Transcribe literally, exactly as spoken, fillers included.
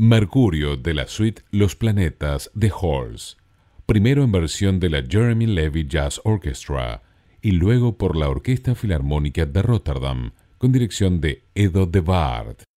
Mercurio de la suite Los Planetas de Horst, primero en versión de la Jeremy Levy Jazz Orchestra y luego por la Orquesta Filarmónica de Rotterdam, con dirección de Edo de Waard.